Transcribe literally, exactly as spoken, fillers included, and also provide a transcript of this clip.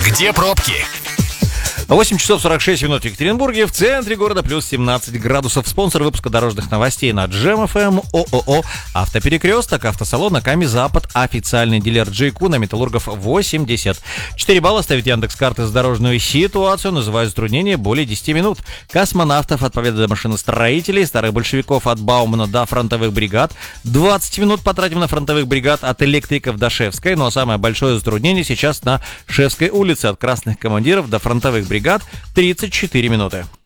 Где пробки? восемь часов сорок шесть минут в Екатеринбурге, в центре города плюс семнадцать градусов. Спонсор выпуска дорожных новостей на Джем эф эм ООО «Автоперекресток», автосалон Аками Запад, официальный дилер Джейку на Металлургов восемьдесят. четыре балла ставит Яндекс.Карты за дорожную ситуацию, называют затруднения более десяти минут. Космонавтов от Победы до машиностроителей, старых большевиков от Баумана до фронтовых бригад. двадцать минут потратим на фронтовых бригад от электриков до Шефской. Ну а самое большое затруднение сейчас на Шефской улице от красных командиров до фронтовых бригад. бригад тридцать четыре минуты.